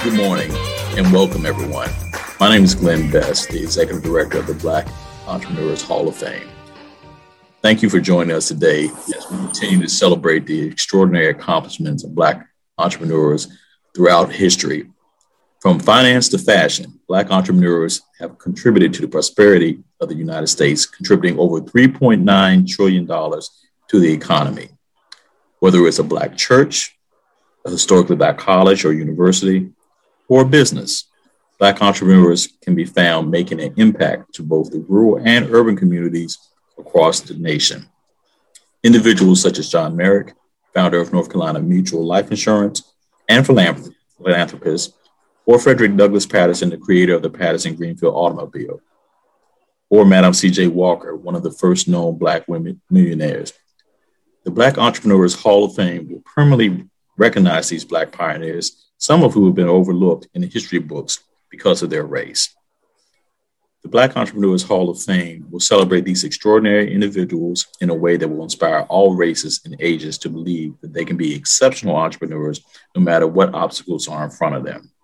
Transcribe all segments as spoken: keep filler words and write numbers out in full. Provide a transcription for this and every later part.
Good morning and welcome, everyone. My name is Glenn Best, the Executive Director of the Black Entrepreneurs Hall of Fame. Thank you for joining us today as we continue to celebrate the extraordinary accomplishments of Black entrepreneurs throughout history. From finance to fashion, Black entrepreneurs have contributed to the prosperity of the United States, contributing over three point nine trillion dollars to the economy. Whether it's a Black church, a historically Black college or university, or business, Black entrepreneurs can be found making an impact to both the rural and urban communities across the nation. Individuals such as John Merrick, founder of North Carolina Mutual Life Insurance and philanthropist, or Frederick Douglass Patterson, the creator of the Patterson Greenfield automobile, or Madam C J Walker, one of the first known Black women millionaires. The Black Entrepreneurs Hall of Fame will permanently recognize these Black pioneers, some of who have been overlooked in the history books because of their race. The Black Entrepreneurs Hall of Fame will celebrate these extraordinary individuals in a way that will inspire all races and ages to believe that they can be exceptional entrepreneurs no matter what obstacles are in front of them.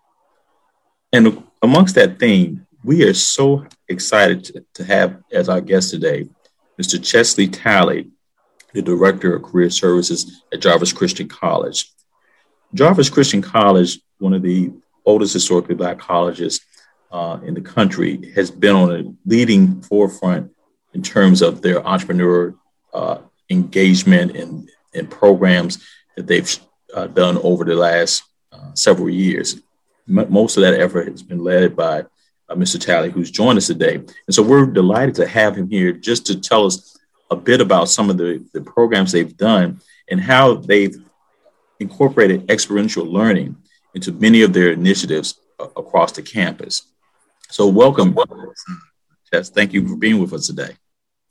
And amongst that theme, we are so excited to, to have as our guest today, Mister Chesley Talley, the Director of Career Services at Jarvis Christian College. Jarvis Christian College, one of the oldest historically Black colleges uh, in the country, has been on a leading forefront in terms of their entrepreneur uh, engagement and, and programs that they've uh, done over the last uh, several years. M- most of that effort has been led by uh, Mister Talley, who's joined us today. And so we're delighted to have him here just to tell us a bit about some of the, the programs they've done and how they've incorporated experiential learning into many of their initiatives uh, across the campus. So welcome, Chess. Thank you for being with us today.